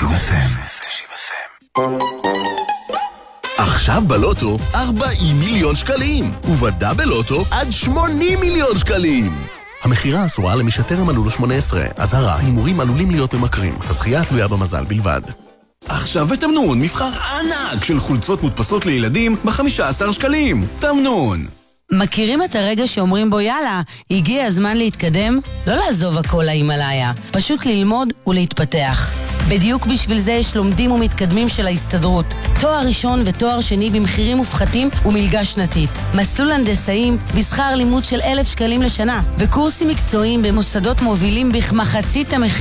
עכשיו בלוטו 40 מיליון שקלים, ובדאבל לוטו עד 80 מיליון שקלים. המחירה אסורה למי שטרם מלאו לו 18. אזהרה, הימורים עלולים להיות ממכרים. הזכייה תלויה במזל בלבד. עכשיו בתמנון מבחר ענק של חולצות מודפסות לילדים ב-15 שקלים. תמנון. מכירים את הרגע שאומרים בו יאללה, הגיע הזמן להתקדם? לא לעזוב הכל להימאליה, פשוט ללמוד ולהתפתח. בדיוק בשביל זה יש לומדים ומתקדמים של ההסתדרות. תואר ראשון ותואר שני במחירים מופחתים ומלגה שנתית. מסלול הנדסאים בשכר לימוד של 1,000 שקלים לשנה. וקורסים מקצועיים במוסדות מובילים בכמחצית המחיר.